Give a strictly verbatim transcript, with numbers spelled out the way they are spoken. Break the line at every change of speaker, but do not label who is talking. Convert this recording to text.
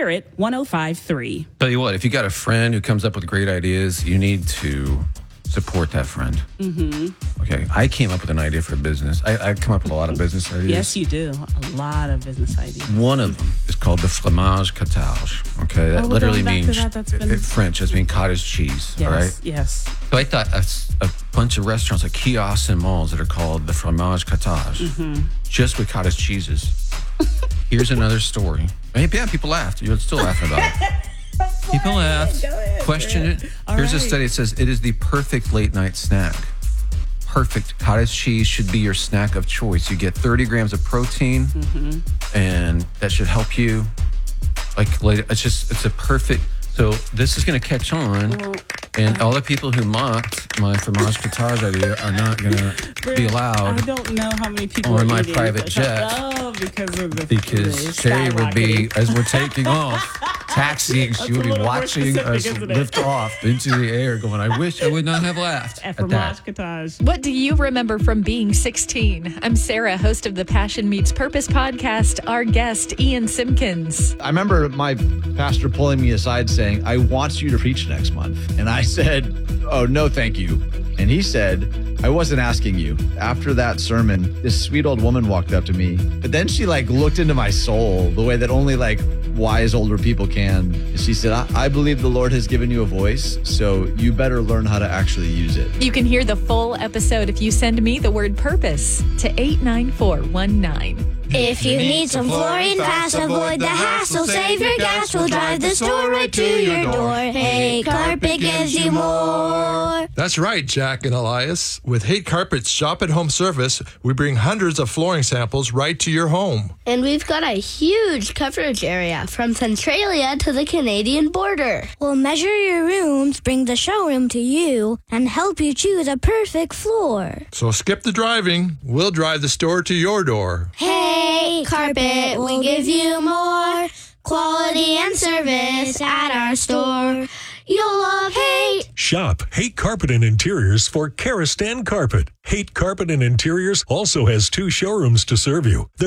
Spirit one oh five point three.
Tell you what, if you got a friend who comes up with great ideas, you need to support that friend.
Mm-hmm.
Okay, I came up with an idea for a business. I, I come up with a lot of business ideas.
Yes, you do. A lot of business ideas.
One of them is called the fromage cottage. Okay, that
Oh, we're
literally
going back to
means
that. That's been-
it- French. It means cottage cheese.
Yes,
All right.
yes.
So I thought a, a bunch of restaurants, like kiosks and malls, that are called the fromage cottage,
Mm-hmm.
just with cottage cheeses. Here's another story. Hey, yeah, people laughed. You're still laughing about it. People laughed. Question it.
All
Here's a
right.
study that says it is the perfect late night snack. Perfect. Cottage cheese should be your snack of choice. You get thirty grams of protein,
Mm-hmm.
and that should help you. Like, late, it's just, it's a perfect. So this is going to catch on,
Well,
and all the people who mocked my fromage cottage idea are not going to be
I
allowed
don't know how many people
on
are
my
eating
private
it.
jet.
Oh, because of the
because
the
Terry would be,
skyrocketing.
as we're taking off, taxiing,
That's
she
a
would be
little more
watching
specific,
us
isn't it?
lift off into the air, going, I wish I would not have laughed
At
at
fromage
that.
cottage.
What do you remember from being sixteen? I'm Sarah, host of the Passion Meets Purpose podcast. Our guest, Ian Simpkins.
I remember my pastor pulling me aside saying, I want you to preach next month. And I said, oh, no, thank you. And he said, I wasn't asking you. After that sermon, this sweet old woman walked up to me, but then she like looked into my soul the way that only like wise older people can. And she said, I, I believe the Lord has given you a voice, so you better learn how to actually use it.
You can hear the full episode if you send me the word purpose to eight nine four one nine.
If you need some flooring fast, avoid the hassle. Save your gas, we'll drive the store right to your door. Hey, Carpet gives you more.
That's right, Jack and Elias. With Hate Carpet's Shop at Home service, we bring hundreds of flooring samples right to your home.
And we've got a huge coverage area from Centralia to the Canadian border.
We'll measure your rooms, bring the showroom to you, and help you choose a perfect floor.
So skip the driving. We'll drive the store to your door.
Hey, Carpet, we give you more quality and service at our store. You'll love Hate.
Shop Hate Carpet and Interiors for Karastan Carpet. Hate Carpet and Interiors also has two showrooms to serve you. They're